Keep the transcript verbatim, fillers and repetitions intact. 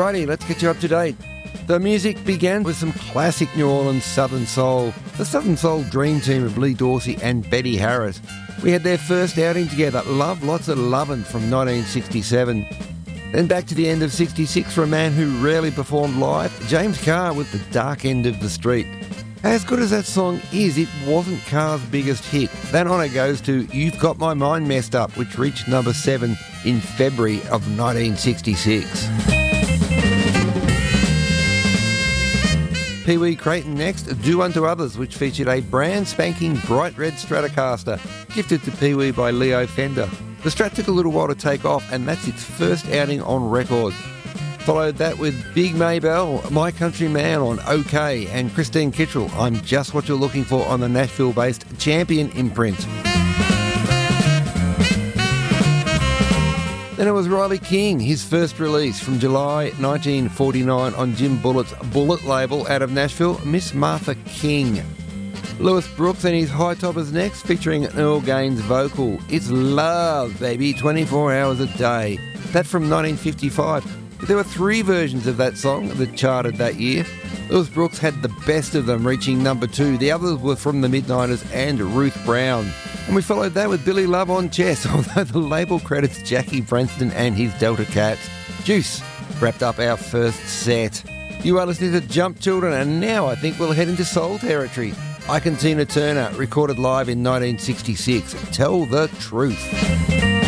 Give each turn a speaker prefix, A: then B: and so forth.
A: Alrighty, let's get you up to date. The music began with some classic New Orleans Southern Soul. The Southern Soul dream team of Lee Dorsey and Betty Harris. We had their first outing together, Love Lots of Lovin' from nineteen sixty-seven. Then back to the end of sixty-six for a man who rarely performed live, James Carr with The Dark End of the Street. As good as that song is, it wasn't Carr's biggest hit. That honour goes to You've Got My Mind Messed Up, which reached number seven in February of nineteen sixty-six. Pee Wee Creighton next, Do Unto Others, which featured a brand spanking bright red Stratocaster, gifted to Pee Wee by Leo Fender. The Strat took a little while to take off, and that's its first outing on record. Followed that with Big Maybell, My Country Man on OK, and Christine Kittrell, I'm Just What You're Looking For on the Nashville-based Champion imprint. Then it was Riley King, his first release from July nineteen forty-nine on Jim Bullett's Bullet label out of Nashville, Miss Martha King. Lewis Brooks and his High Toppers next, featuring Earl Gaines vocal. It's Love, baby, twenty-four hours a day. That from nineteen fifty-five. There were three versions of that song that charted that year. Lewis Brooks had the best of them, reaching number two. The others were from the mid-nineties and Ruth Brown. And we followed that with Billy Love on Chess, although the label credits Jackie Branston and his Delta Cats. Juice wrapped up our first set. You are listening to Jump Children, and now I think we'll head into soul territory. Ike and Tina Turner, recorded live in nineteen sixty-six. Tell the Truth.